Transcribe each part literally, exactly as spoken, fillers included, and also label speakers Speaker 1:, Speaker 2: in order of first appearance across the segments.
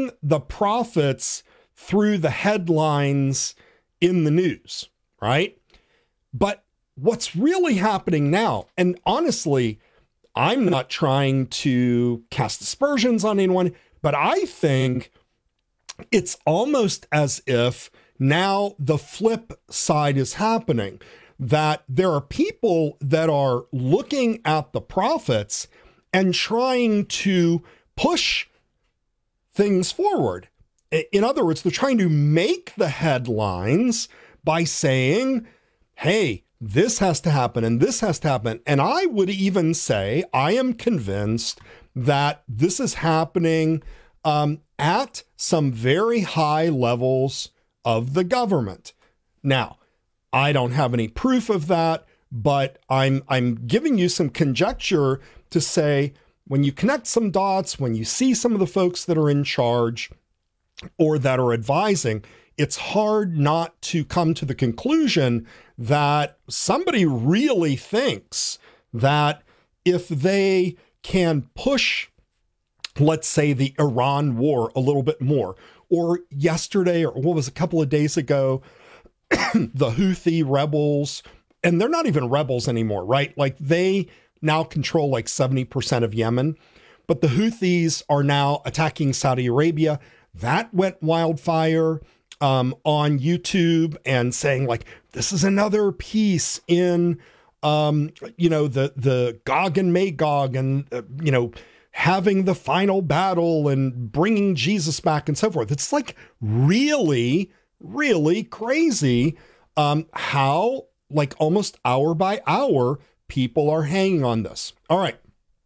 Speaker 1: pushing the prophets through the headlines in the news, right? But what's really happening now, and honestly, I'm not trying to cast aspersions on anyone, but I think it's almost as if now the flip side is happening, that there are people that are looking at the prophets and trying to push things forward. In other words, they're trying to make the headlines by saying, hey, this has to happen and this has to happen. And I would even say, I am convinced that this is happening um, at some very high levels of the government. Now, I don't have any proof of that, but I'm I'm giving you some conjecture to say, when you connect some dots, when you see some of the folks that are in charge or that are advising, it's hard not to come to the conclusion that somebody really thinks that if they can push, let's say, the Iran war a little bit more, or yesterday, or what was a couple of days ago, the Houthi rebels, and they're not even rebels anymore, right? Like, they now control like seventy percent of Yemen, but the Houthis are now attacking Saudi Arabia. That went wildfire um, on YouTube, and saying like, this is another piece in, um, you know, the, the Gog and Magog, and, uh, you know, having the final battle and bringing Jesus back and so forth. It's like really, really crazy um, how, like, almost hour by hour, people are hanging on this. All right.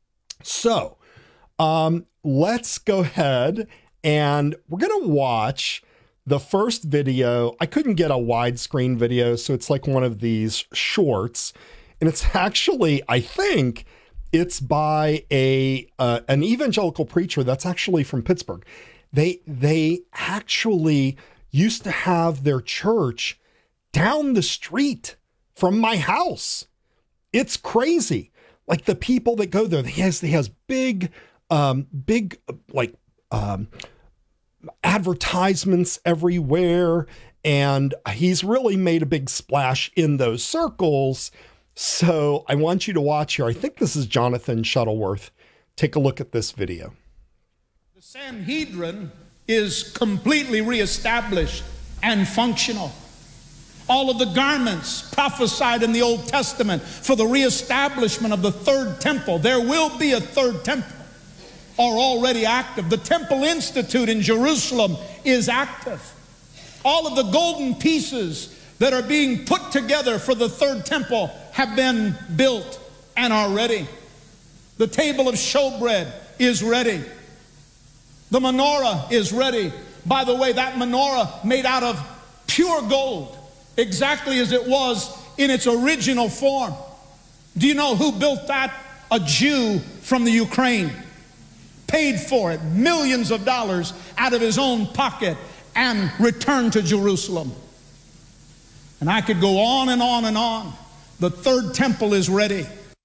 Speaker 1: So um, let's go ahead and we're going to watch the first video. I couldn't get a widescreen video, so it's like one of these shorts. And it's actually, I think, it's by a uh, an evangelical preacher that's actually from Pittsburgh. They they actually used to have their church down the street from my house. It's crazy. Like, the people that go there, he has he has big um, big like um, advertisements everywhere, and he's really made a big splash in those circles. So I want you to watch here. I think this is Jonathan Shuttleworth. Take a look at this video.
Speaker 2: The Sanhedrin is completely reestablished and functional. All of the garments prophesied in the Old Testament for the reestablishment of the third temple, there will be a third temple, are already active. The Temple Institute in Jerusalem is active. All of the golden pieces that are being put together for the third temple have been built and are ready. The table of showbread is ready. The menorah is ready. By the way, that menorah made out of pure gold, exactly as it was in its original form. Do you know who built that? A Jew from the Ukraine. Paid for it, millions of dollars out of his own pocket, and returned to Jerusalem. And I could go on and on and on. The third temple is ready.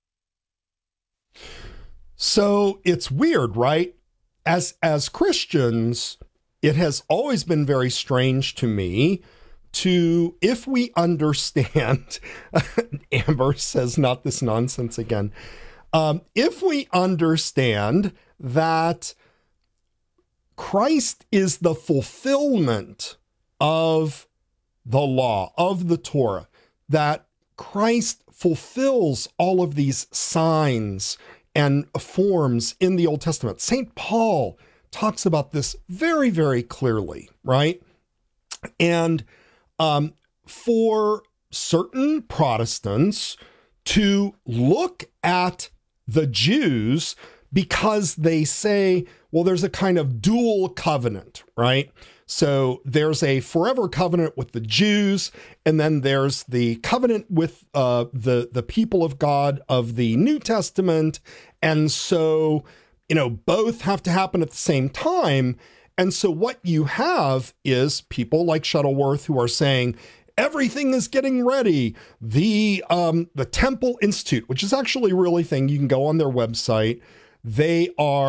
Speaker 1: So it's weird, right? As, as Christians, it has always been very strange to me to, if we understand, Amber says, not this nonsense again. Um, if we understand that Christ is the fulfillment of the law, of the Torah, that Christ fulfills all of these signs and forms in the Old Testament. Saint Paul talks about this very, very clearly, right? And um, for certain Protestants to look at the Jews, because they say, well, there's a kind of dual covenant, right? So there's a forever covenant with the Jews, and then there's the covenant with uh, the, the people of God of the New Testament. And so, you know, both have to happen at the same time. And so what you have is people like Shuttleworth who are saying, everything is getting ready. The, um, the Temple Institute, which is actually a really thing, you can go on their website. They are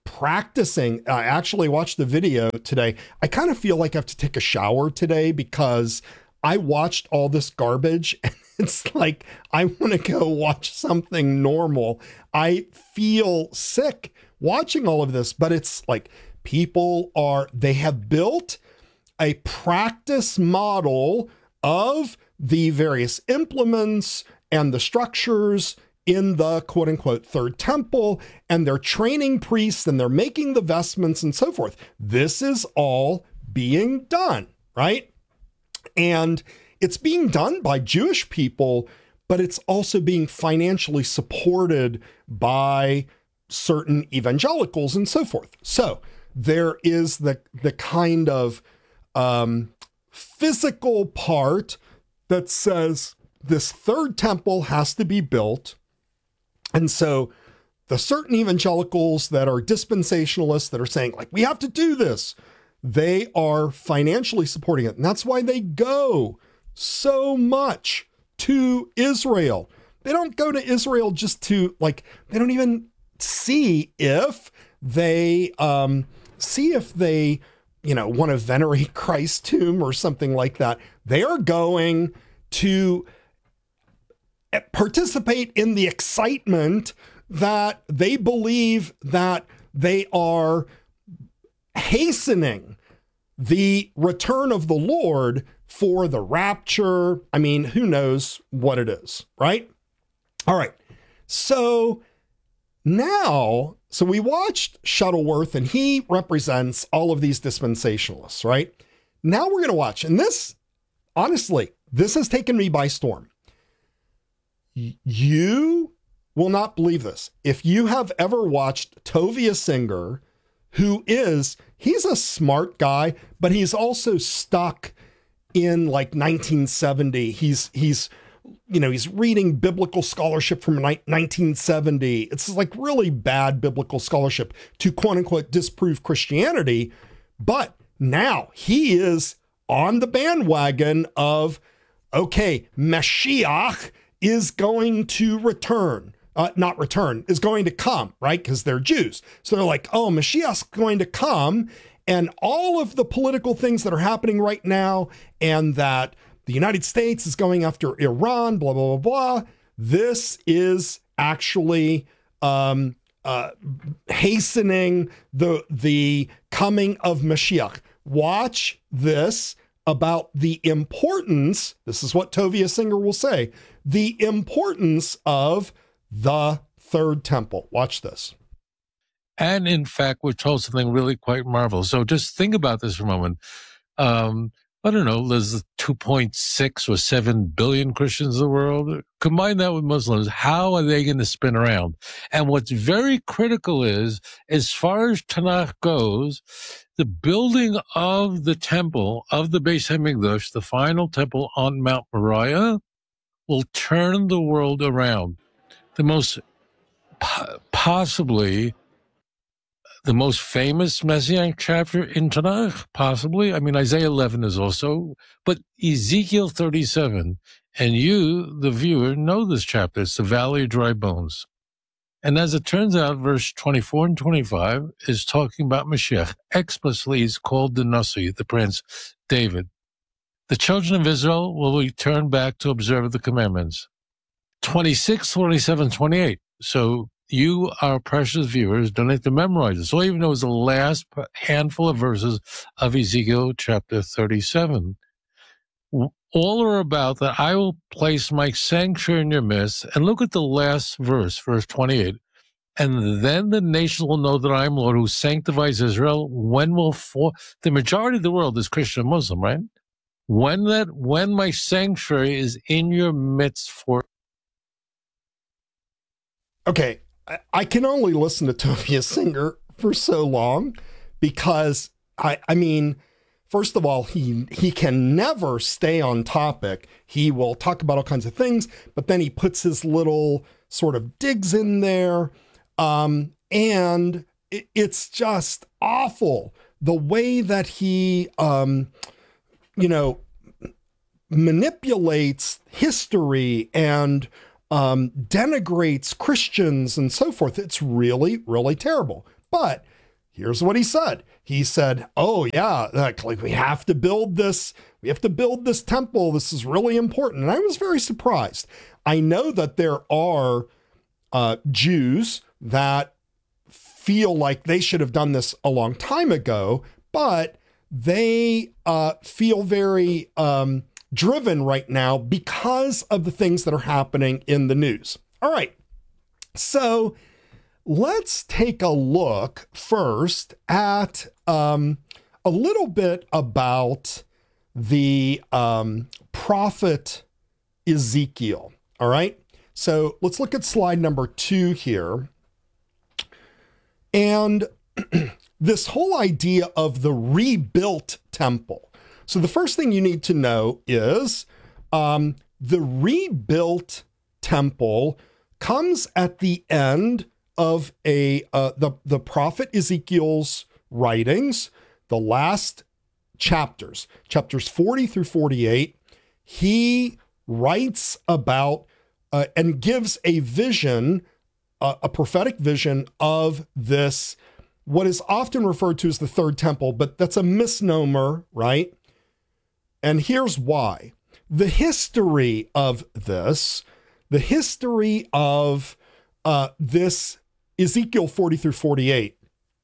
Speaker 1: practicing. I actually watched the video today. I kind of feel like I have to take a shower today because I watched all this garbage and it's like, I want to go watch something normal. I feel sick watching all of this, but it's like people are, they have built a practice model of the various implements and the structures in the quote unquote third temple, and they're training priests and they're making the vestments and so forth. This is all being done, right? And it's being done by Jewish people, but it's also being financially supported by certain evangelicals and so forth. So there is the, the kind of um, physical part that says this third temple has to be built. And so the certain evangelicals that are dispensationalists that are saying, like, we have to do this, they are financially supporting it. And that's why they go so much to Israel. They don't go to Israel just to, like, they don't even see if they, um, see if they, you know, want to venerate Christ's tomb or something like that. They are going to participate in the excitement that they believe that they are hastening the return of the Lord for the rapture. I mean, who knows what it is, right? All right. So now, so we watched Shuttleworth and he represents all of these dispensationalists, right? Now we're going to watch, and this, honestly, this has taken me by storm. You will not believe this. If you have ever watched Tovia Singer, who is, he's a smart guy, but he's also stuck in like nineteen seventy. He's, he's, you know, he's reading biblical scholarship from nineteen seventy. It's like really bad biblical scholarship to quote unquote disprove Christianity. But now he is on the bandwagon of, okay, Mashiach is going to return, uh, not return, is going to come, right? Because they're Jews. So they're like, oh, Mashiach's going to come, and all of the political things that are happening right now, and that the United States is going after Iran, blah, blah, blah, blah. This is actually um, uh, hastening the, the coming of Mashiach. Watch this about the importance, this is what Tovia Singer will say, the importance of the third temple. Watch this.
Speaker 3: And in fact, we're told something really quite marvelous. So just think about this for a moment. Um, I don't know, there's two point six or seven billion Christians in the world. Combine that with Muslims. How are they going to spin around? And what's very critical is, as far as Tanakh goes, the building of the temple, of the Beis HaMikdash, the final temple on Mount Moriah, will turn the world around. The most, possibly, the most famous Messianic chapter in Tanakh, possibly. I mean, Isaiah eleven is also, but Ezekiel thirty-seven, and you, the viewer, know this chapter. It's the Valley of Dry Bones. And as it turns out, verse twenty-four and twenty-five is talking about Mashiach. Explicitly, he's called the Nasi, the prince, David. The children of Israel will return back to observe the commandments. twenty-six, twenty-seven, twenty-eight. So you, our precious viewers, don't have to memorize this. All you know is the last handful of verses of Ezekiel chapter thirty-seven. All are about that I will place my sanctuary in your midst. And look at the last verse, verse twenty-eight. And then the nations will know that I am Lord who sanctifies Israel. When will for the majority of the world is Christian and Muslim, right? When that when my sanctuary is in your midst for.
Speaker 1: Okay, I, I can only listen to Tovia Singer for so long because I I mean, first of all, he he can never stay on topic. He will talk about all kinds of things, but then he puts his little sort of digs in there. Um, and it, it's just awful the way that he, um, you know, manipulates history and um, denigrates Christians and so forth. It's really, really terrible. But here's what he said. He said, oh yeah, like, like we have to build this, we have to build this temple. This is really important. And I was very surprised. I know that there are uh, Jews that feel like they should have done this a long time ago, but they uh, feel very um, driven right now because of the things that are happening in the news. All right, so let's take a look first at um, a little bit about the um, prophet Ezekiel. All right, so let's look at slide number two here. And this whole idea of the rebuilt temple. So the first thing you need to know is um, the rebuilt temple comes at the end of a uh, the, the prophet Ezekiel's writings, the last chapters, chapters forty through forty-eight. He writes about uh, and gives a vision, uh, a prophetic vision of this, what is often referred to as the third temple, but that's a misnomer, right? And here's why. The history of this, the history of uh, this Ezekiel forty through forty-eight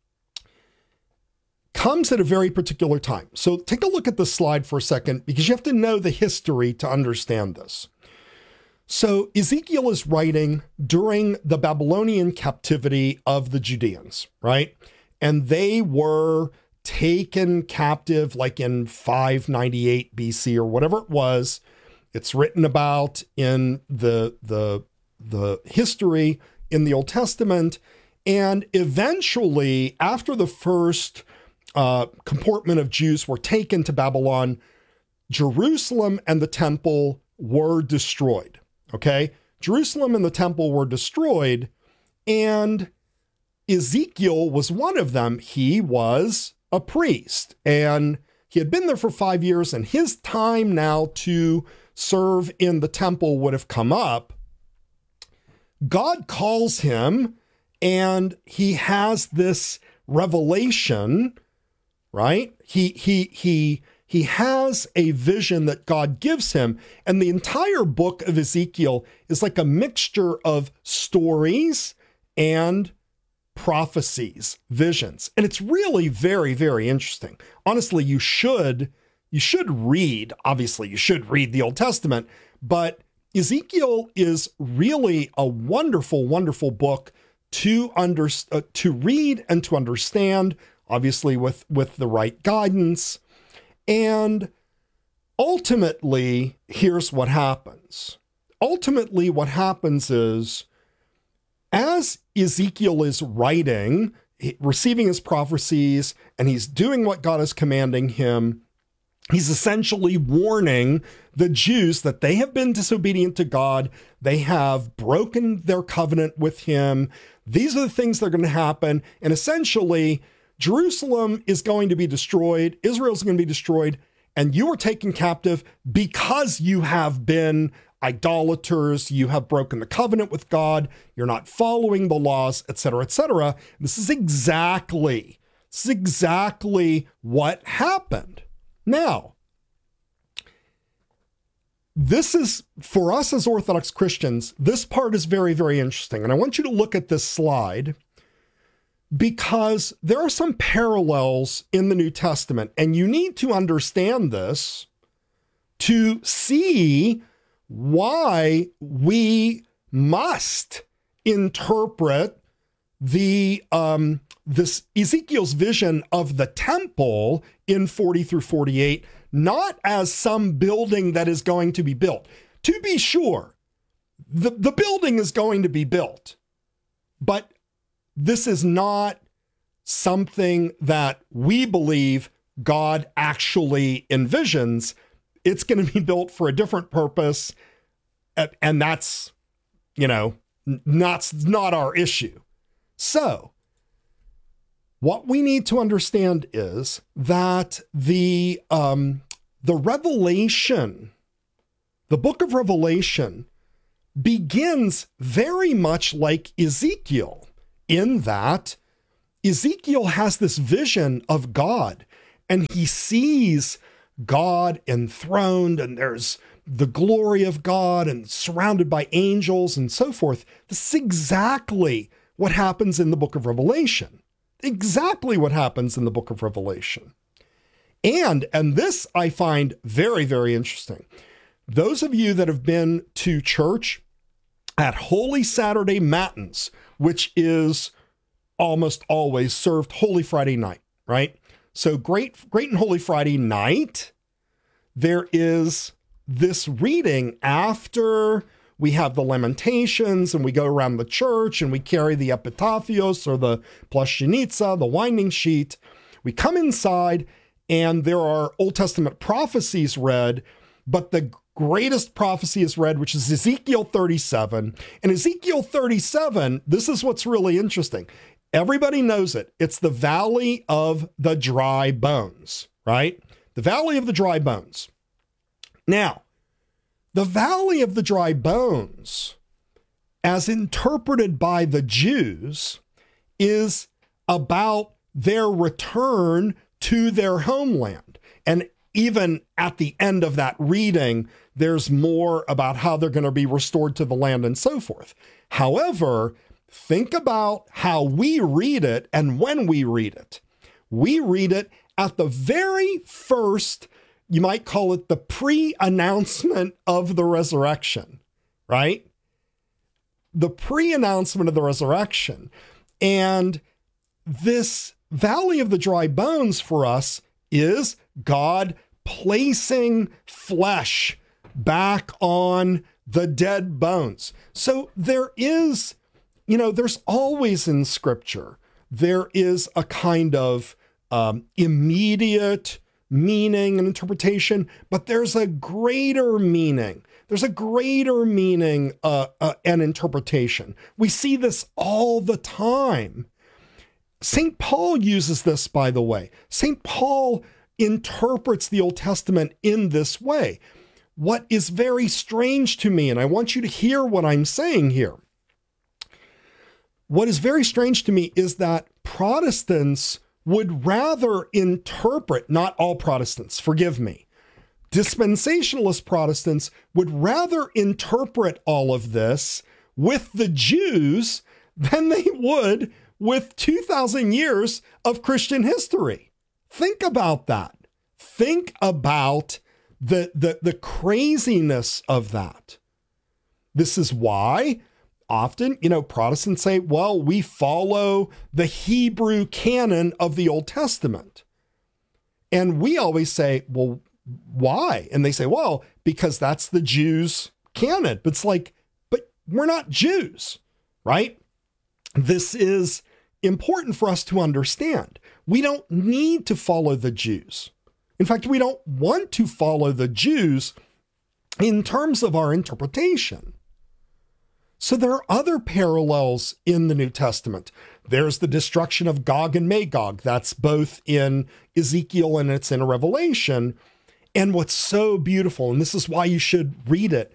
Speaker 1: comes at a very particular time. So take a look at the slide for a second, because you have to know the history to understand this. So Ezekiel is writing during the Babylonian captivity of the Judeans, right? And they were taken captive like in five ninety-eight B C or whatever it was. It's written about in the, the, the history in the Old Testament. And eventually, after the first uh, comportment of Jews were taken to Babylon, Jerusalem and the temple were destroyed. Okay? Jerusalem and the temple were destroyed, and Ezekiel was one of them. He was a priest, and he had been there for five years, and his time now to serve in the temple would have come up. God calls him, and he has this revelation, right? He, he, he, he has a vision that God gives him. And the entire book of Ezekiel is like a mixture of stories and prophecies, visions. And it's really very, very interesting. Honestly, you should, you should read, obviously you should read the Old Testament, but Ezekiel is really a wonderful, wonderful book to under, uh, to read and to understand, obviously with, with the right guidance. And ultimately, here's what happens. Ultimately, what happens is, as Ezekiel is writing, receiving his prophecies, and he's doing what God is commanding him, he's essentially warning the Jews that they have been disobedient to God. They have broken their covenant with him. These are the things that are going to happen. And essentially, Jerusalem is going to be destroyed. Israel is going to be destroyed. And you are taken captive because you have been idolaters. You have broken the covenant with God. You're not following the laws, et cetera, et cetera. This is exactly, this is exactly what happened. Now, this is, for us as Orthodox Christians, this part is very, very interesting. And I want you to look at this slide, because there are some parallels in the New Testament, and you need to understand this to see why we must interpret the um, this Ezekiel's vision of the temple in forty through forty-eight, not as some building that is going to be built. To be sure, the, the building is going to be built, but this is not something that we believe God actually envisions. It's going to be built for a different purpose, and that's, you know, not, not our issue. So, what we need to understand is that the um, the Revelation, the book of Revelation, begins very much like Ezekiel, in that Ezekiel has this vision of God, and he sees God enthroned, and there's the glory of God and surrounded by angels and so forth. This is exactly what happens in the book of Revelation. Exactly what happens in the book of Revelation. And, and this I find very, very interesting. Those of you that have been to church at Holy Saturday Matins, which is almost always served Holy Friday night, right? So great, great and Holy Friday night, there is this reading after we have the Lamentations and we go around the church and we carry the Epitaphios or the Plashenitsa, the winding sheet. We come inside and there are Old Testament prophecies read, but the greatest prophecy is read, which is Ezekiel thirty-seven. And Ezekiel thirty-seven, this is what's really interesting. Everybody knows it. It's the Valley of the Dry Bones, right? The Valley of the Dry Bones. Now, the Valley of the Dry Bones, as interpreted by the Jews, is about their return to their homeland. And even at the end of that reading, there's more about how they're going to be restored to the land and so forth. However, think about how we read it and when we read it. We read it at the very first, you might call it the pre-announcement of the resurrection, right? The pre-announcement of the resurrection. And this Valley of the Dry Bones for us is God placing flesh back on the dead bones. So there is, you know, there's always in Scripture, there is a kind of um, immediate meaning and interpretation, but there's a greater meaning. There's a greater meaning uh, uh, and interpretation. We see this all the time. Saint Paul uses this, by the way. Saint Paul interprets the Old Testament in this way. What is very strange to me, and I want you to hear what I'm saying here. What is very strange to me is that Protestants would rather interpret, not all Protestants, forgive me, dispensationalist Protestants would rather interpret all of this with the Jews than they would with two thousand years of Christian history. Think about that. Think about the, the, the craziness of that. This is why often, you know, Protestants say, well, we follow the Hebrew canon of the Old Testament. And we always say, well, why? And they say, well, because that's the Jews' canon. But it's like, but we're not Jews, right? This is important for us to understand. We don't need to follow the Jews. In fact, we don't want to follow the Jews in terms of our interpretation. So there are other parallels in the New Testament. There's the destruction of Gog and Magog. That's both in Ezekiel and it's in Revelation. And what's so beautiful, and this is why you should read it,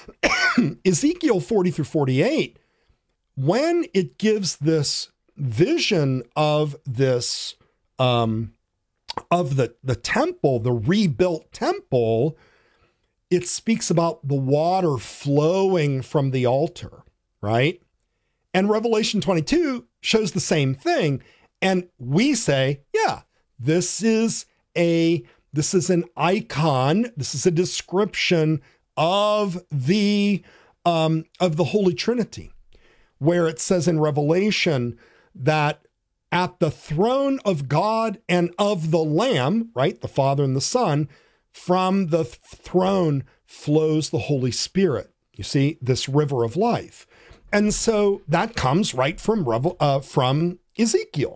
Speaker 1: Ezekiel forty through forty-eight, when it gives this vision of this, um, of the, the temple, the rebuilt temple, it speaks about the water flowing from the altar, right? And Revelation twenty-two shows the same thing. And we say, yeah, this is a, this is an icon. This is a description of the, um, of the Holy Trinity, where it says in Revelation that at the throne of God and of the Lamb, right, the Father and the Son, from the th- throne flows the Holy Spirit. You see, this river of life. And so that comes right from Revel- uh, from Ezekiel.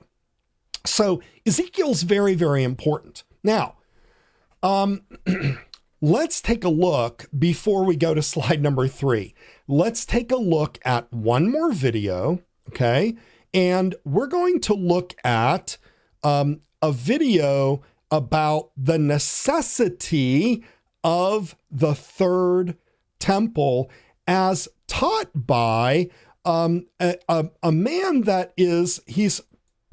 Speaker 1: So Ezekiel's very, very important. Now, um, let's take a look before we go to slide number three. Let's take a look at one more video, okay? And we're going to look at um, a video about the necessity of the third temple as taught by um, a, a, a man that is, he's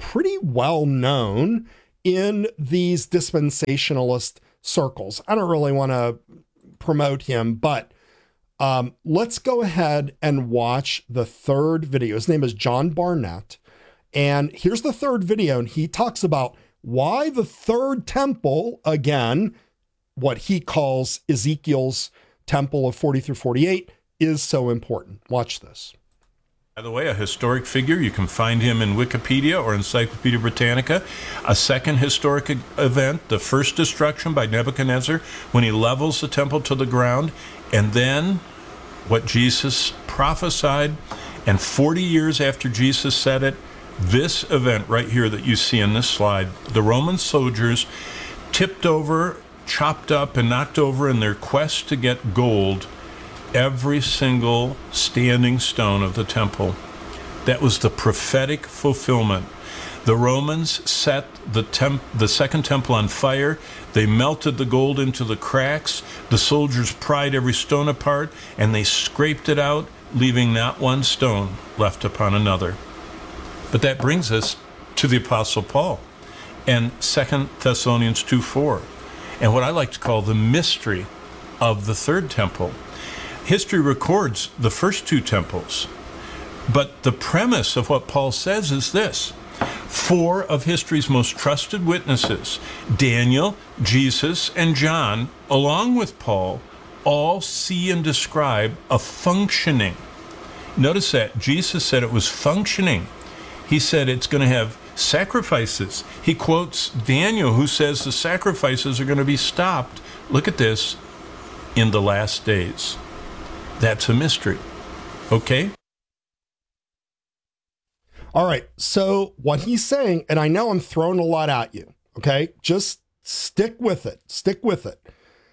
Speaker 1: pretty well known in these dispensationalist circles. I don't really want to promote him, but um, let's go ahead and watch the third video. His name is John Barnett. And here's the third video. And he talks about why the third temple, again, what he calls Ezekiel's temple of forty through forty-eight, is so important. Watch this.
Speaker 4: By the way, a historic figure. You can find him in Wikipedia or Encyclopedia Britannica. A second historic event, the first destruction by Nebuchadnezzar, when he levels the temple to the ground, and then what Jesus prophesied, and forty years after Jesus said it, this event right here that you see in this slide, the Roman soldiers tipped over, chopped up, and knocked over in their quest to get gold every single standing stone of the temple. That was the prophetic fulfillment. The Romans set the temp- the second temple on fire. They melted the gold into the cracks. The soldiers pried every stone apart, and they scraped it out, leaving not one stone left upon another. But that brings us to the Apostle Paul and Second Thessalonians two four, and what I like to call the mystery of the third temple. History records the first two temples, but the premise of what Paul says is this. Four of history's most trusted witnesses, Daniel, Jesus, and John, along with Paul, all see and describe a functioning. Notice that Jesus said it was functioning. He said it's going to have sacrifices. He quotes Daniel, who says the sacrifices are going to be stopped. Look at this, in the last days. That's a mystery. Okay?
Speaker 1: All right. So what he's saying, and I know I'm throwing a lot at you, okay? Just stick with it. Stick with it.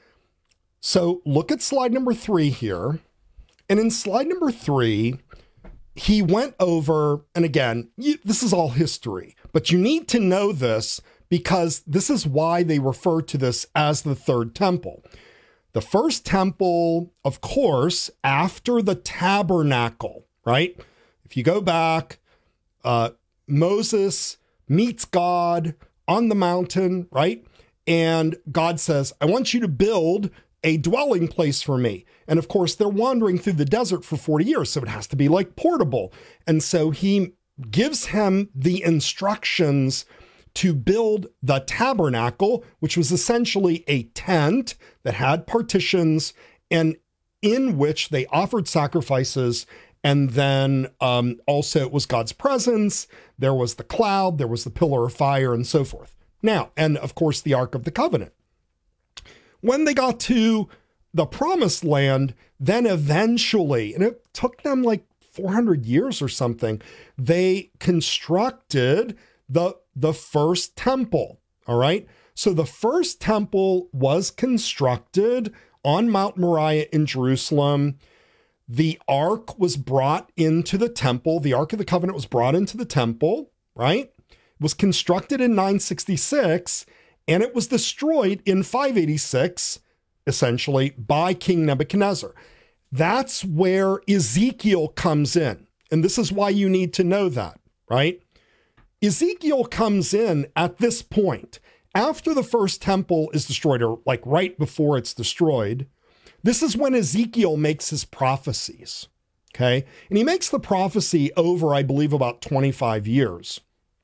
Speaker 1: So look at slide number three here. And in slide number three, he went over, and again, you, this is all history, but you need to know this because this is why they refer to this as the third temple. The first temple, of course, after the tabernacle, right? If you go back, uh, Moses meets God on the mountain, right? And God says, I want you to build a dwelling place for me. And of course, they're wandering through the desert for forty years, so it has to be like portable. And so he gives him the instructions to build the tabernacle, which was essentially a tent that had partitions and in which they offered sacrifices. And then um, also it was God's presence. There was the cloud, there was the pillar of fire, and so forth. Now, and of course, the Ark of the Covenant. When they got to the Promised Land, then eventually, and it took them like four hundred years or something, they constructed the, the first temple, all right? So the first temple was constructed on Mount Moriah in Jerusalem. The Ark was brought into the temple. The Ark of the Covenant was brought into the temple, right? It was constructed in nine sixty-six, and it was destroyed in five eighty-six, essentially, by King Nebuchadnezzar. That's where Ezekiel comes in. And this is why you need to know that, right? Ezekiel comes in at this point, after the first temple is destroyed, or like right before it's destroyed. This is when Ezekiel makes his prophecies, okay? And he makes the prophecy over, I believe, about twenty-five years.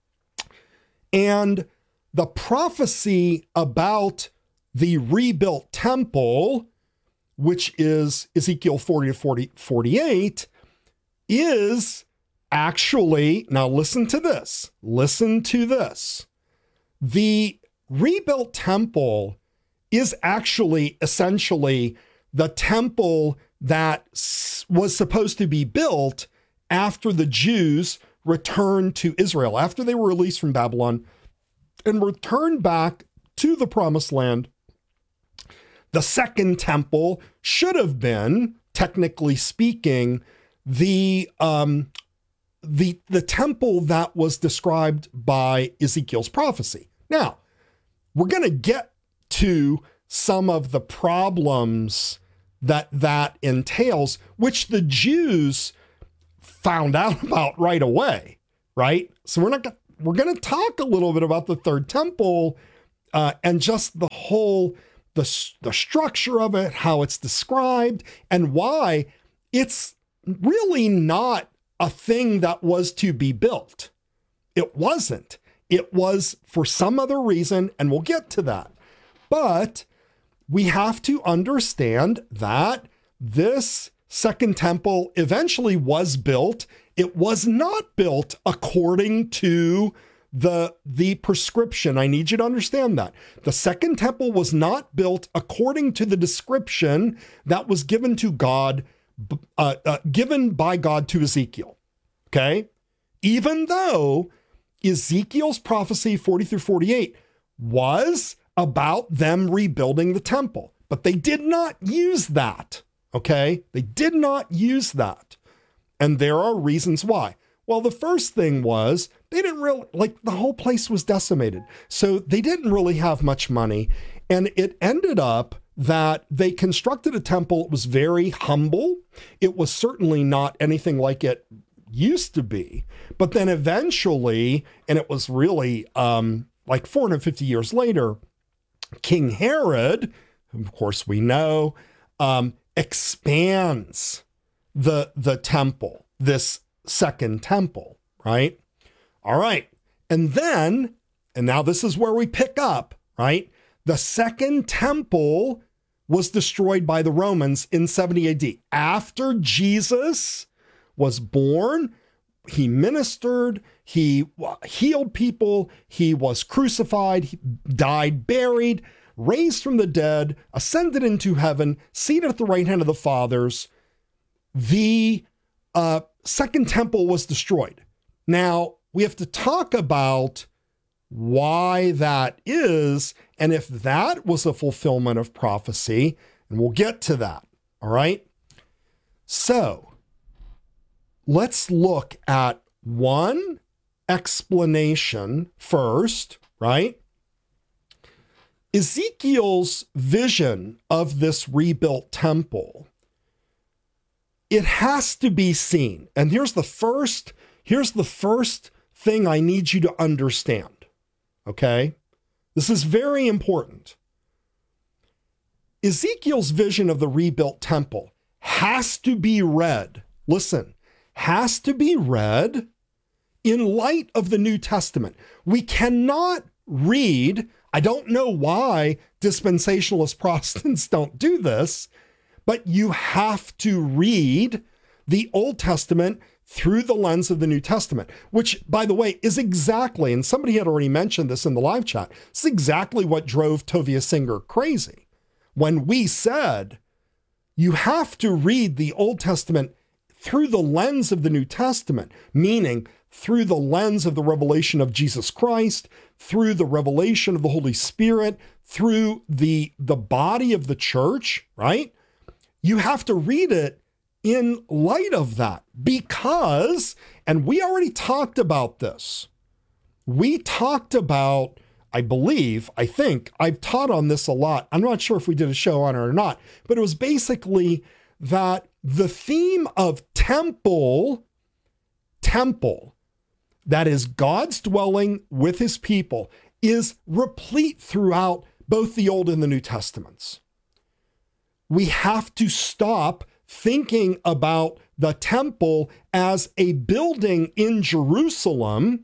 Speaker 1: And the prophecy about the rebuilt temple, which is Ezekiel forty to forty, forty-eight, is actually, now listen to this, listen to this. The rebuilt temple is actually essentially the temple that was supposed to be built after the Jews returned to Israel, after they were released from Babylon and returned back to the Promised Land. The second temple should have been, technically speaking, the um, the the temple that was described by Ezekiel's prophecy. Now, we're going to get to some of the problems that that entails, which the Jews found out about right away, right? So we're not we're going to talk a little bit about the third temple uh, and just the whole, the, the structure of it, how it's described, and why it's really not a thing that was to be built. It wasn't. It was for some other reason, and we'll get to that. But we have to understand that this second temple eventually was built. It was not built according to the, the prescription. I need you to understand that. The second temple was not built according to the description that was given to God, uh, uh, given by God to Ezekiel. Okay? Even though Ezekiel's prophecy forty through forty-eight was about them rebuilding the temple, but they did not use that. Okay? They did not use that. And there are reasons why. Well, the first thing was they didn't really, like, the whole place was decimated. So they didn't really have much money. And it ended up that they constructed a temple. It was very humble. It was certainly not anything like it used to be. But then eventually, and it was really um, like four hundred fifty years later, King Herod, of course we know, um, expands the, the temple, this second temple, right? All right. And then, and now this is where we pick up, right? The second temple was destroyed by the Romans in seventy A D. After Jesus was born, he ministered, he healed people, he was crucified, he died, buried, raised from the dead, ascended into heaven, seated at the right hand of the fathers. The uh, second temple was destroyed. Now, we have to talk about why that is, and if that was a fulfillment of prophecy, and we'll get to that, all right? So, let's look at one explanation first, right? Ezekiel's vision of this rebuilt temple, it has to be seen. And here's the first, here's the first thing I need you to understand, okay? This is very important. Ezekiel's vision of the rebuilt temple has to be read, listen, has to be read in light of the New Testament. We cannot read, I don't know why dispensationalist Protestants don't do this, but you have to read the Old Testament through the lens of the New Testament, which, by the way, is exactly, and somebody had already mentioned this in the live chat, it's exactly what drove Tovia Singer crazy. When we said, you have to read the Old Testament through the lens of the New Testament, meaning through the lens of the revelation of Jesus Christ, through the revelation of the Holy Spirit, through the, the body of the church, right? You have to read it in light of that because, and we already talked about this. We talked about, I believe, I think, I've taught on this a lot. I'm not sure if we did a show on it or not, but it was basically that the theme of temple, temple, that is God's dwelling with his people, is replete throughout both the Old and the New Testaments. We have to stop thinking about the temple as a building in Jerusalem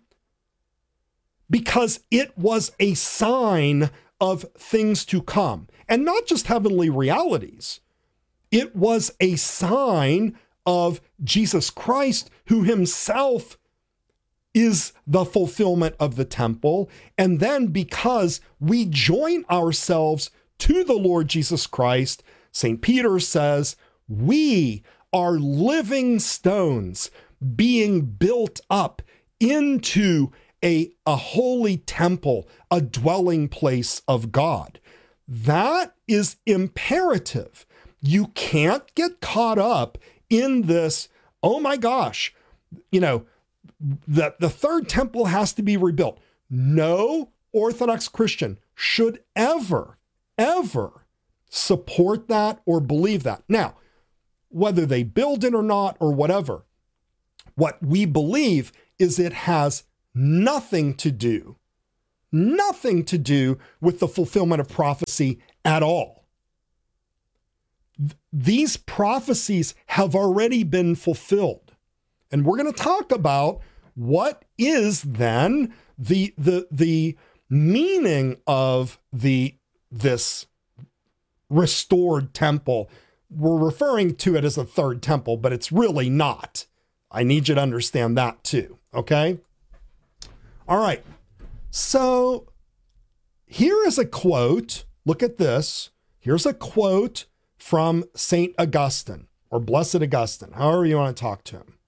Speaker 1: because it was a sign of things to come, and not just heavenly realities. It was a sign of Jesus Christ, who himself is the fulfillment of the temple. And then because we join ourselves to the Lord Jesus Christ, Saint Peter says, we are living stones being built up into a, a holy temple, a dwelling place of God. That is imperative. You can't get caught up in this, oh my gosh, you know, the, the third temple has to be rebuilt. No Orthodox Christian should ever, ever support that or believe that. Now, whether they build it or not or whatever, what we believe is it has nothing to do, nothing to do with the fulfillment of prophecy at all. Th- these prophecies have already been fulfilled. And we're going to talk about what is then the, the, the meaning of the, this restored temple. We're referring to it as a third temple, but it's really not. I need you to understand that too, okay? All right, so here is a quote. Look at this. Here's a quote from Saint Augustine, or Blessed Augustine, however you want to talk to him.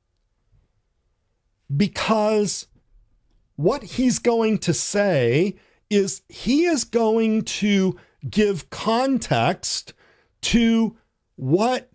Speaker 1: Because what he's going to say is he is going to give context to what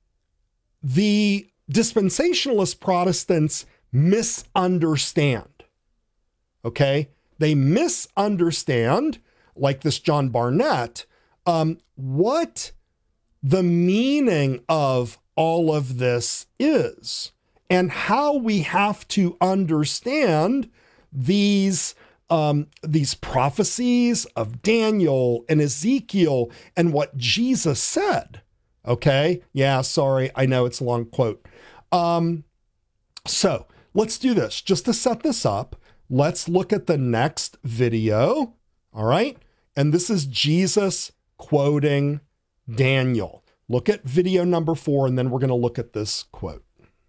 Speaker 1: the dispensationalist Protestants misunderstand. Okay? They misunderstand, like this John Barnett, um, what the meaning of all of this is and how we have to understand these um, these prophecies of Daniel and Ezekiel and what Jesus said. Okay? Yeah, sorry. I know it's a long quote. Um, so let's do this. Just to set this up, let's look at the next video. All right? And this is Jesus quoting Daniel. Look at video number four, and then we're going to look at this quote.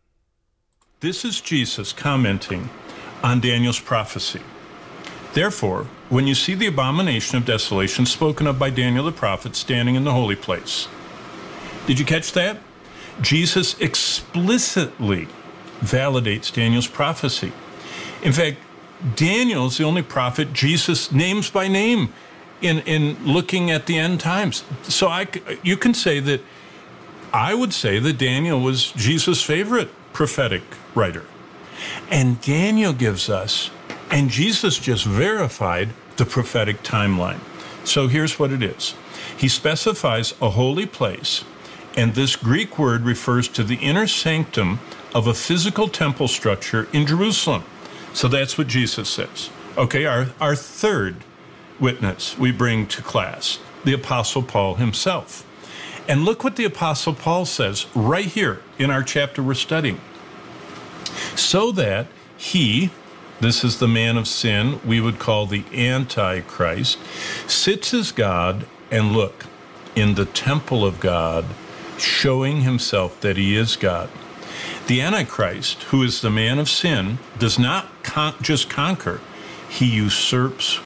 Speaker 4: This is Jesus commenting on Daniel's prophecy. Therefore, when you see the abomination of desolation spoken of by Daniel the prophet standing in the holy place. Did you catch that? Jesus explicitly validates Daniel's prophecy. In fact, Daniel's the only prophet Jesus names by name in, in looking at the end times. So I, you can say that, I would say that Daniel was Jesus' favorite prophetic writer. And Daniel gives us, and Jesus just verified the prophetic timeline. So here's what it is. He specifies a holy place, and this Greek word refers to the inner sanctum of a physical temple structure in Jerusalem. So that's what Jesus says. Okay, our, our third witness we bring to class, the Apostle Paul himself. And look what the Apostle Paul says right here in our chapter we're studying. So that he, this is the man of sin, we would call the Antichrist, sits as God and look, in the temple of God, showing himself that he is God. The Antichrist, who is the man of sin, does not con- just conquer, he usurps.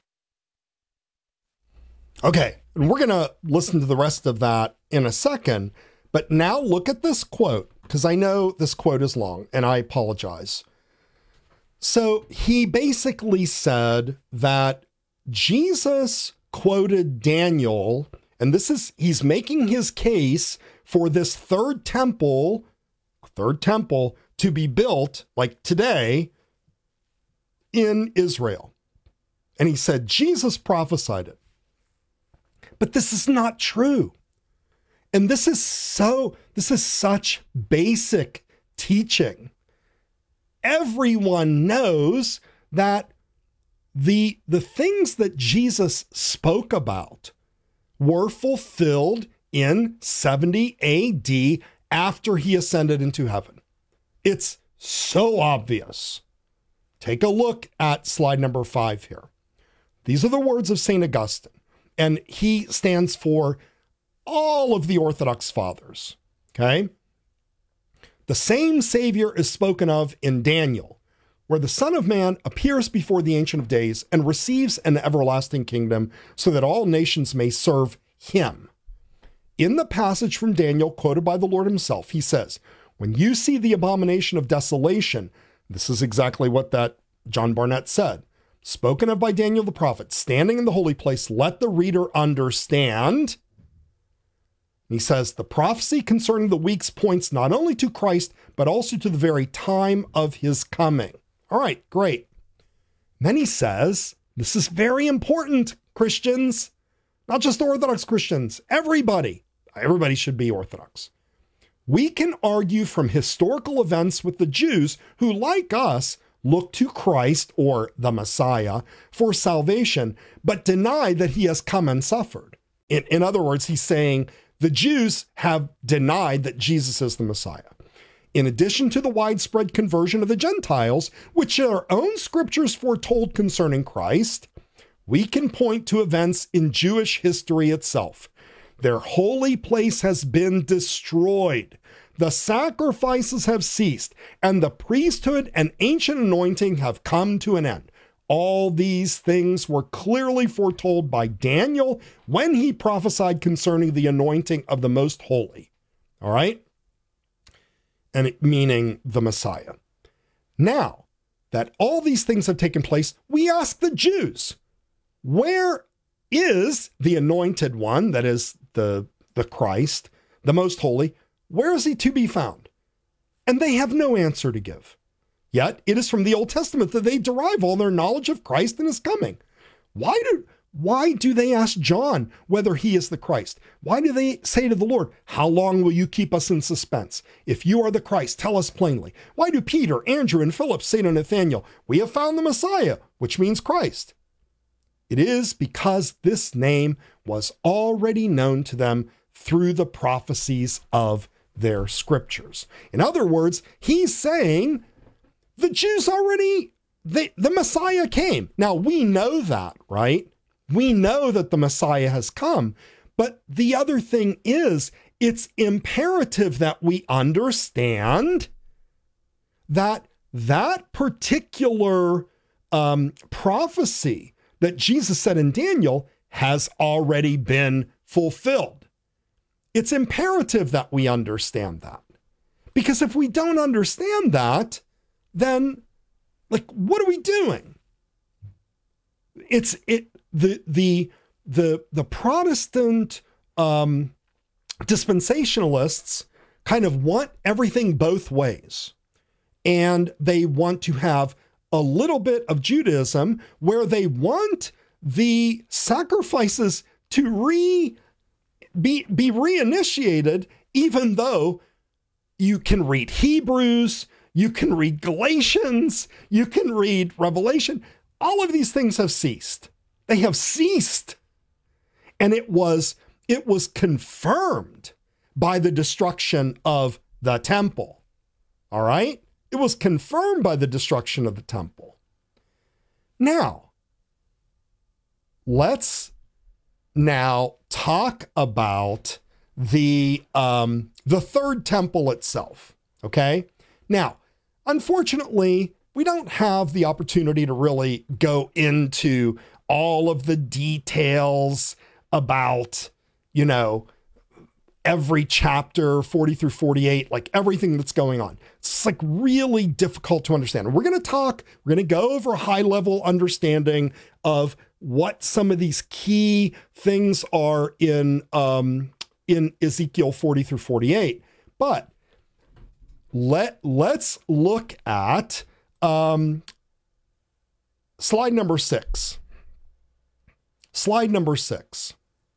Speaker 1: Okay, and we're going to listen to the rest of that in a second, but now look at this quote, because I know this quote is long, and I apologize. So he basically said that Jesus quoted Daniel, and this is, he's making his case for this third temple, third temple to be built, like today, in Israel. And he said, Jesus prophesied it. But this is not true. And this is so, this is such basic teaching. Everyone knows that the, the things that Jesus spoke about were fulfilled in seventy A D after he ascended into heaven. It's so obvious. Take a look at slide number five here. These are the words of Saint Augustine, and he stands for all of the Orthodox fathers, okay? The same Savior is spoken of in Daniel, where the Son of Man appears before the Ancient of Days and receives an everlasting kingdom so that all nations may serve him. In the passage from Daniel quoted by the Lord himself, he says, when you see the abomination of desolation, this is exactly what that John Barnett said, spoken of by Daniel the prophet, standing in the holy place, let the reader understand. He says, the prophecy concerning the weeks points not only to Christ, but also to the very time of his coming. All right, great. Then he says, this is very important, Christians, not just Orthodox Christians, everybody. Everybody should be Orthodox. We can argue from historical events with the Jews who, like us, look to Christ or the Messiah for salvation, but deny that he has come and suffered. In, in other words, he's saying the Jews have denied that Jesus is the Messiah. In addition to the widespread conversion of the Gentiles, which our own scriptures foretold concerning Christ, we can point to events in Jewish history itself. Their holy place has been destroyed. The sacrifices have ceased, and the priesthood and ancient anointing have come to an end. All these things were clearly foretold by Daniel when he prophesied concerning the anointing of the Most Holy. All right? And it, meaning the Messiah. Now that all these things have taken place, we ask the Jews, where is the anointed one, that is the, the Christ, the Most Holy? Where is he to be found? And they have no answer to give. Yet it is from the Old Testament that they derive all their knowledge of Christ and his coming. Why do, why do they ask John whether he is the Christ? Why do they say to the Lord, how long will you keep us in suspense? If you are the Christ, tell us plainly. Why do Peter, Andrew, and Philip say to Nathanael, we have found the Messiah, which means Christ? It is because this name was already known to them through the prophecies of their scriptures. In other words, he's saying the Jews already, they, the Messiah came. Now we know that, right? We know that the Messiah has come. But the other thing is, it's imperative that we understand that that particular um, prophecy that Jesus said in Daniel has already been fulfilled. It's imperative that we understand that. Because if we don't understand that, then, like, what are we doing? It's it the the the the Protestant um, dispensationalists kind of want everything both ways, and they want to have a little bit of Judaism where they want the sacrifices to re be be reinitiated, even though you can read Hebrews, you can read Galatians, you can read Revelation. All of these things have ceased. They have ceased. And it was, it was confirmed by the destruction of the temple. All right? It was confirmed by the destruction of the temple. Now, let's now talk about the, um, the third temple itself. Okay? Now, unfortunately, we don't have the opportunity to really go into all of the details about, you know, every chapter, forty through forty-eight, like everything that's going on. It's like really difficult to understand. We're going to talk, we're going to go over a high level understanding of what some of these key things are in, um, in Ezekiel forty through forty-eight. But let, let's look at um, slide number six. Slide number six.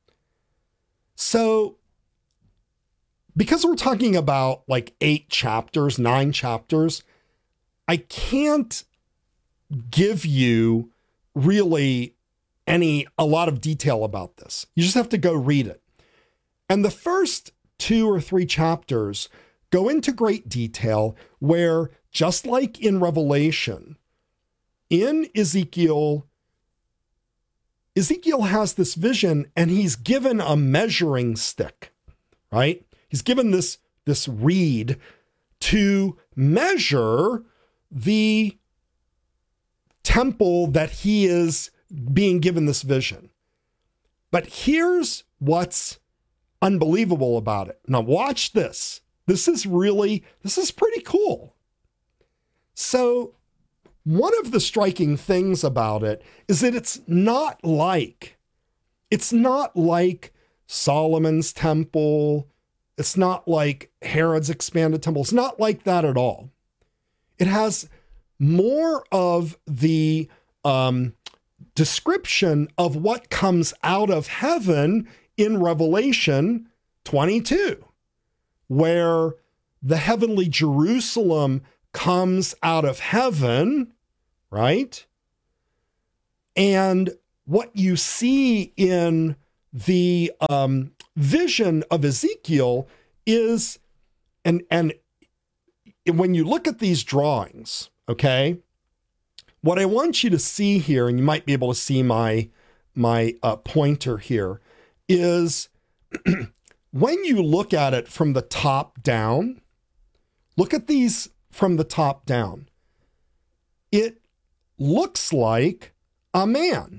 Speaker 1: So, because we're talking about like eight chapters, nine chapters, I can't give you really any, a lot of detail about this. You just have to go read it. And the first two or three chapters go into great detail where, just like in Revelation, in Ezekiel, Ezekiel has this vision and he's given a measuring stick, right? He's given this, this reed to measure the temple that he is being given this vision. But here's what's unbelievable about it. Now watch this. This is really, this is pretty cool. So one of the striking things about it is that it's not like, it's not like Solomon's temple. It's not like Herod's expanded temple. It's not like that at all. It has more of the um, description of what comes out of heaven in Revelation twenty-two, where the heavenly Jerusalem comes out of heaven, right? And what you see in the um, vision of Ezekiel is, and, and when you look at these drawings, okay, what I want you to see here, and you might be able to see my, my uh, pointer here, is when you look at it from the top down, look at these from the top down. It looks like a man.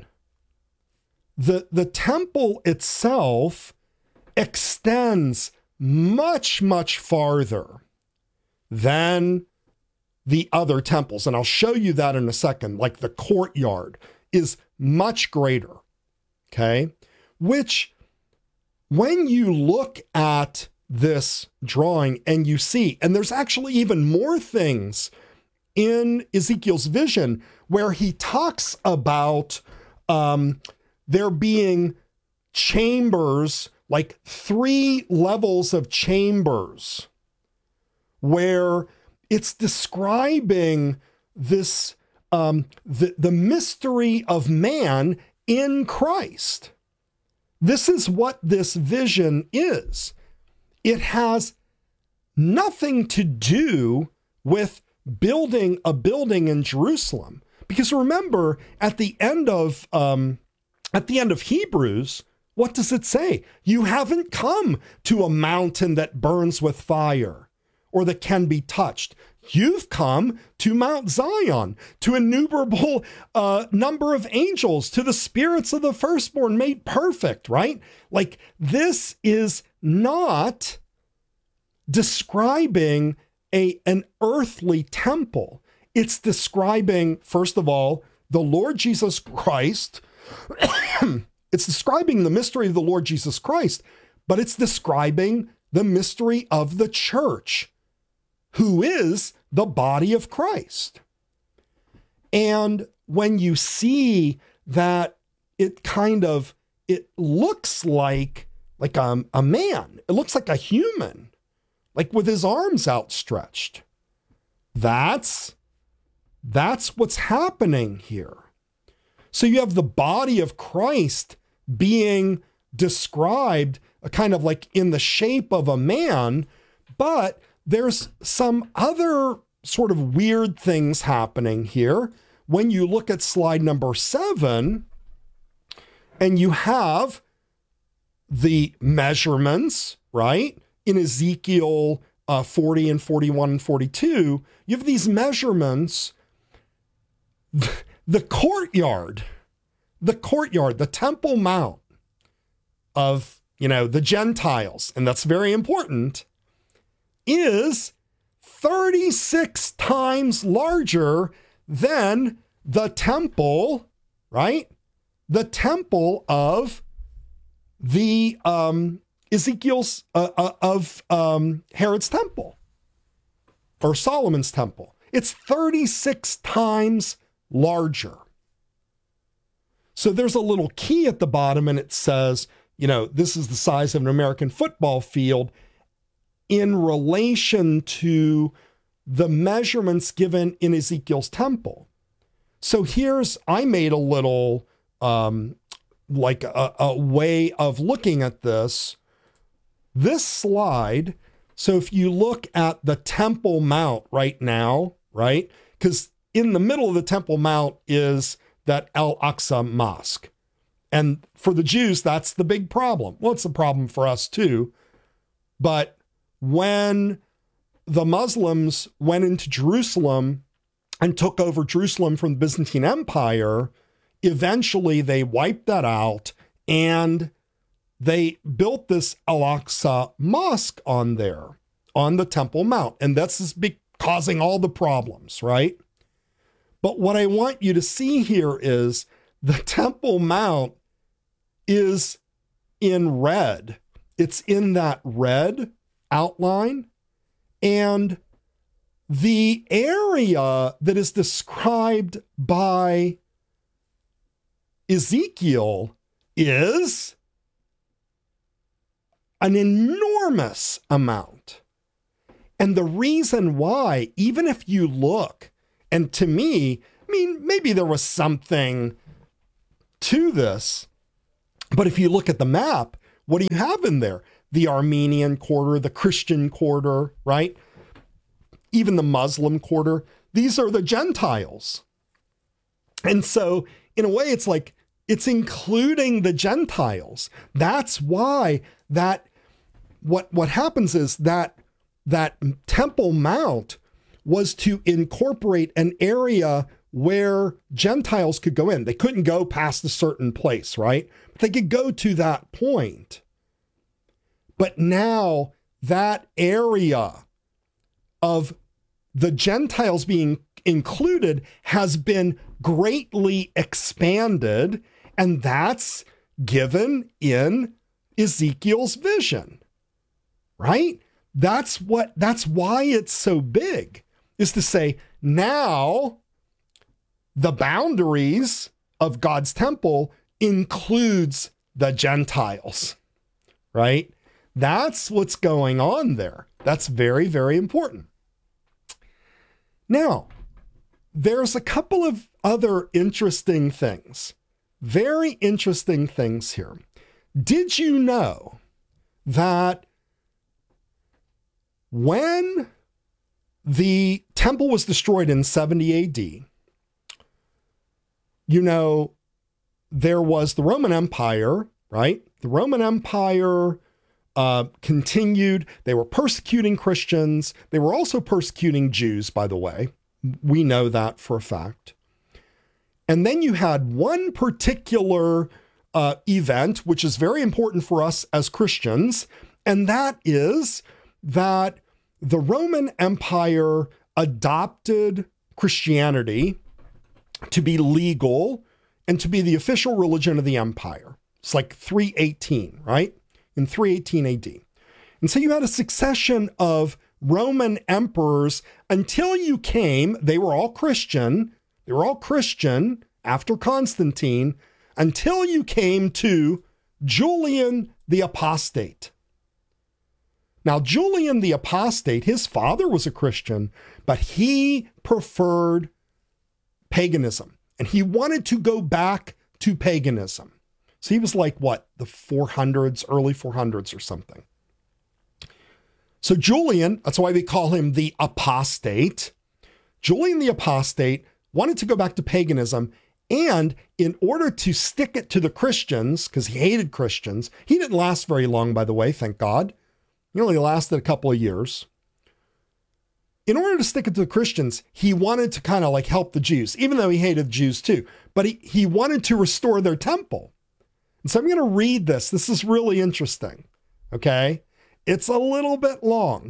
Speaker 1: The, the temple itself extends much, much farther than the other temples. And I'll show you that in a second. Like the courtyard is much greater, okay? Which, when you look at this drawing and you see, and there's actually even more things in Ezekiel's vision where he talks about um, there being chambers, like three levels of chambers, where it's describing this, um, the, the mystery of man in Christ. This is what this vision is. It has nothing to do with building a building in Jerusalem. Because remember, at the end of um, at the end of Hebrews, what does it say? You haven't come to a mountain that burns with fire or that can be touched. You've come to Mount Zion, to innumerable uh, number of angels, to the spirits of the firstborn made perfect, right? Like, this is not describing a, an earthly temple. It's describing, first of all, the Lord Jesus Christ. It's describing the mystery of the Lord Jesus Christ, but it's describing the mystery of the church, who is the body of Christ. And when you see that it kind of, it looks like, like a, a man, it looks like a human, like with his arms outstretched. That's, that's what's happening here. So you have the body of Christ being described kind of like in the shape of a man, but there's some other sort of weird things happening here. When you look at slide number seven, and you have the measurements, right? In Ezekiel uh, forty and forty-one and forty-two, you have these measurements. The courtyard, the courtyard, the Temple Mount of, you know, the Gentiles, and that's very important, is thirty-six times larger than the temple, right? The temple of the um, Ezekiel's, uh, uh, of um, Herod's temple, or Solomon's temple. It's thirty-six times larger. So there's a little key at the bottom, and it says, you know, this is the size of an American football field in relation to the measurements given in Ezekiel's temple. So here's, I made a little, um, like a, a way of looking at this. This slide, so if you look at the Temple Mount right now, right? Because in the middle of the Temple Mount is that Al-Aqsa Mosque. And for the Jews, that's the big problem. Well, it's a problem for us too. But when the Muslims went into Jerusalem and took over Jerusalem from the Byzantine Empire, eventually they wiped that out and they built this Al-Aqsa Mosque on there, on the Temple Mount. And that's just be causing all the problems, right? But what I want you to see here is the Temple Mount is in red. It's in that red outline. And the area that is described by Ezekiel is an enormous amount. And the reason why, even if you look, and to me, I mean, maybe there was something to this, but if you look at the map, what do you have in there? The Armenian quarter, the Christian quarter, right? Even the Muslim quarter. These are the Gentiles. And so in a way, it's like, it's including the Gentiles. That's why that, what, what happens is that, that Temple Mount was to incorporate an area where Gentiles could go in. They couldn't go past a certain place, right? But they could go to that point. But now that area of the Gentiles being included has been greatly expanded, and that's given in Ezekiel's vision, right? That's what, that's why it's so big, is to say now the boundaries of God's temple includes the Gentiles, right? That's what's going on there. That's very, very important. Now, there's a couple of other interesting things, very interesting things here. Did you know that when the temple was destroyed in seventy A D, you know, there was the Roman Empire, right? The Roman Empire uh, continued. They were persecuting Christians. They were also persecuting Jews, by the way. We know that for a fact. And then you had one particular uh, event, which is very important for us as Christians, and that is that the Roman Empire adopted Christianity to be legal and to be the official religion of the empire. It's like three eighteen, right? In three eighteen A D. And so you had a succession of Roman emperors until you came, they were all Christian, they were all Christian after Constantine, until you came to Julian the Apostate. Now, Julian the Apostate, his father was a Christian, but he preferred paganism, and he wanted to go back to paganism. So he was like, what, the four hundreds, early four hundreds or something. So Julian, that's why we call him the Apostate. Julian the Apostate wanted to go back to paganism, and in order to stick it to the Christians, because he hated Christians, he didn't last very long, by the way, thank God. He only lasted a couple of years. In order to stick it to the Christians, he wanted to kind of like help the Jews, even though he hated Jews too. But he, he wanted to restore their temple. And so I'm going to read this. This is really interesting. Okay. It's a little bit long,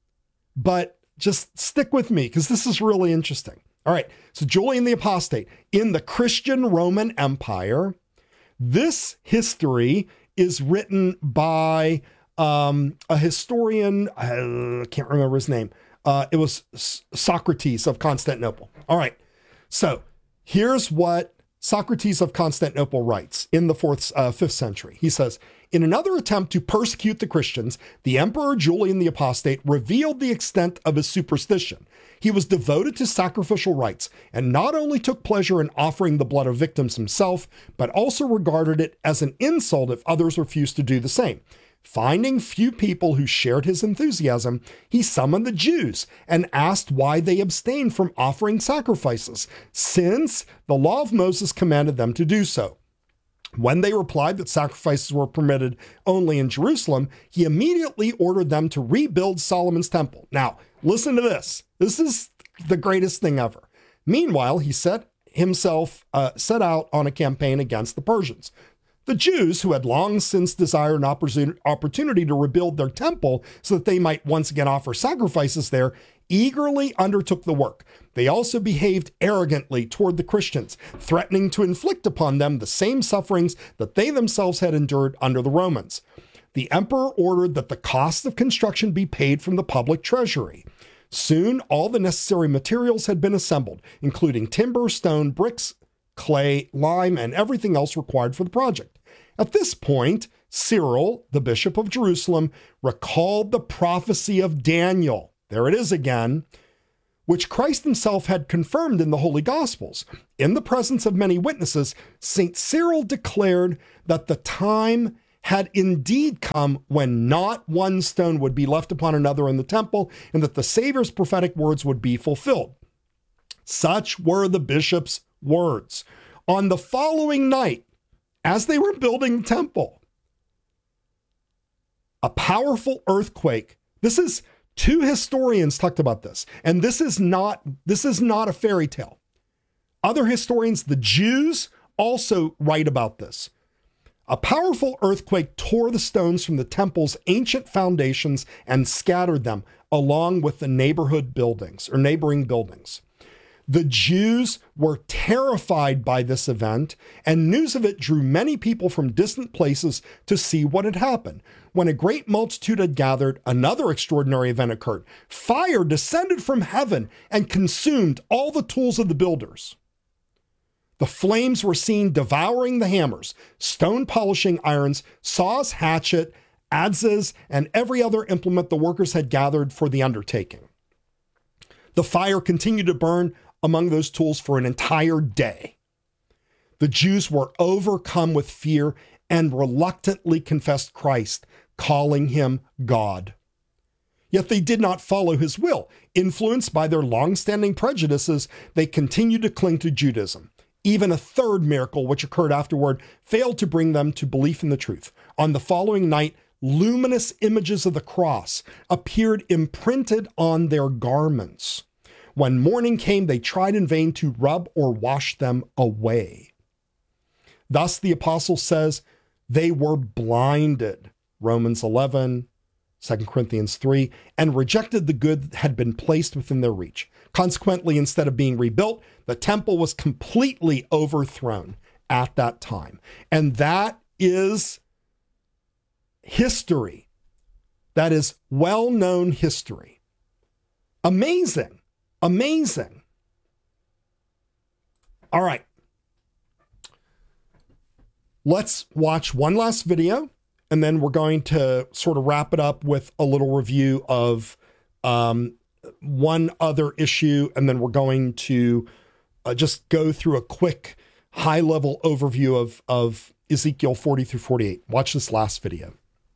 Speaker 1: but just stick with me because this is really interesting. All right. So Julian the Apostate in the Christian Roman Empire. This history is written by um, a historian. I can't remember his name. Uh, it was Socrates of Constantinople. All right. So here's what Socrates of Constantinople writes in the fourth, uh, fifth century. He says, in another attempt to persecute the Christians, the Emperor Julian the Apostate revealed the extent of his superstition. He was devoted to sacrificial rites and not only took pleasure in offering the blood of victims himself, but also regarded it as an insult if others refused to do the same. Finding few people who shared his enthusiasm, he summoned the Jews and asked why they abstained from offering sacrifices, since the law of Moses commanded them to do so. When they replied that sacrifices were permitted only in Jerusalem, he immediately ordered them to rebuild Solomon's temple. Now, listen to this. This is the greatest thing ever. Meanwhile, he set himself uh, set out on a campaign against the Persians. The Jews, who had long since desired an opportunity to rebuild their temple so that they might once again offer sacrifices there, eagerly undertook the work. They also behaved arrogantly toward the Christians, threatening to inflict upon them the same sufferings that they themselves had endured under the Romans. The emperor ordered that the cost of construction be paid from the public treasury. Soon, all the necessary materials had been assembled, including timber, stone, bricks, clay, lime, and everything else required for the project. At this point, Cyril, the bishop of Jerusalem, recalled the prophecy of Daniel. There it is again, which Christ himself had confirmed in the Holy Gospels. In the presence of many witnesses, Saint Cyril declared that the time had indeed come when not one stone would be left upon another in the temple, and that the Savior's prophetic words would be fulfilled. Such were the bishop's words. On the following night, as they were building the temple, a powerful earthquake. This is two historians talked about this, and this is not this is not a fairy tale. Other historians, the Jews, also write about this. A powerful earthquake tore the stones from the temple's ancient foundations and scattered them along with the neighborhood buildings or neighboring buildings. The Jews were terrified by this event, and news of it drew many people from distant places to see what had happened. When a great multitude had gathered, another extraordinary event occurred. Fire descended from heaven and consumed all the tools of the builders. The flames were seen devouring the hammers, stone polishing irons, saws, hatchet, adzes, and every other implement the workers had gathered for the undertaking. The fire continued to burn among those tools for an entire day. The Jews were overcome with fear and reluctantly confessed Christ, calling him God. Yet they did not follow his will. Influenced by their long-standing prejudices, they continued to cling to Judaism. Even a third miracle, which occurred afterward, failed to bring them to belief in the truth. On the following night, luminous images of the cross appeared imprinted on their garments. When morning came, they tried in vain to rub or wash them away. Thus, the apostle says, they were blinded, Romans eleven, Second Corinthians three, and rejected the good that had been placed within their reach. Consequently, instead of being rebuilt, the temple was completely overthrown at that time. And that is history. That is well-known history. Amazing. Amazing. All right. Let's watch one last video, and then we're going to sort of wrap it up with a little review of um, one other issue, and then we're going to uh, just go through a quick high-level overview of, of Ezekiel forty through forty-eight. Watch this last video.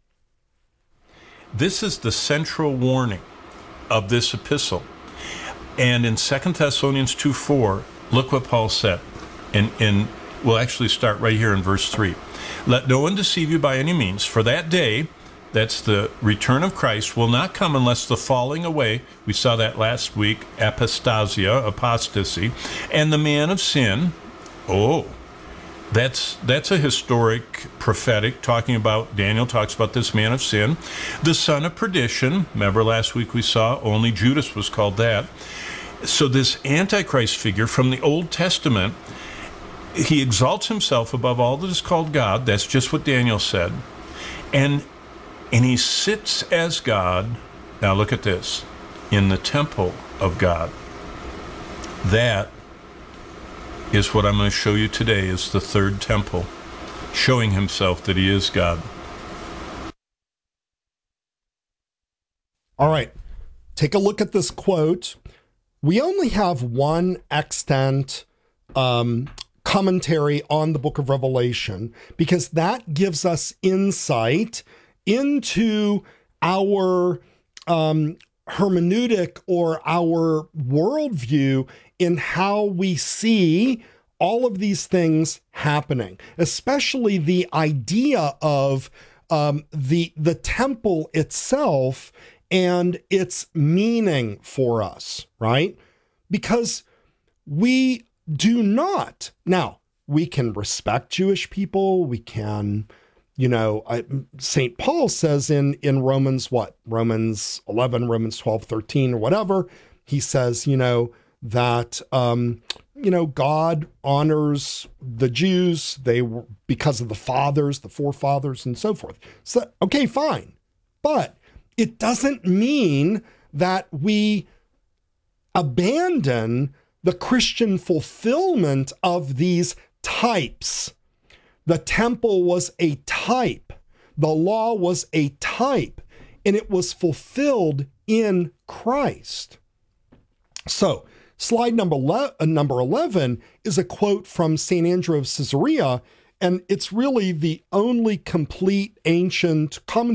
Speaker 4: This is the central warning of this epistle. And in Second Thessalonians two four, look what Paul said. And, and we'll actually start right here in verse three. Let no one deceive you by any means, for that day, that's the return of Christ, will not come unless the falling away, we saw that last week, apostasia, apostasy, and the man of sin. Oh, that's that's a historic, prophetic, talking about, Daniel talks about this man of sin. The son of perdition, remember last week we saw, only Judas was called that. So this Antichrist figure from the Old Testament, he exalts himself above all that is called God. That's just what Daniel said. And, and he sits as God, now look at this, in the temple of God. That is what I'm going to show you today, is the third temple, showing himself that he is God.
Speaker 1: All right, take a look at this quote. We only have one extant um, commentary on the book of Revelation, because that gives us insight into our um, hermeneutic or our worldview in how we see all of these things happening, especially the idea of um, the, the temple itself and its meaning for us, right? Because we do not. Now, we can respect Jewish people. We can, you know, I, Saint Paul says in, in Romans, what? Romans eleven, Romans twelve, thirteen, or whatever. He says, you know, that, um, you know, God honors the Jews. They were because of the fathers, the forefathers, and so forth. So, okay, fine. But it doesn't mean that we abandon the Christian fulfillment of these types. The temple was a type. The law was a type, and it was fulfilled in Christ. So slide number, le- uh, number eleven is a quote from Saint Andrew of Caesarea, and it's really the only complete ancient commentary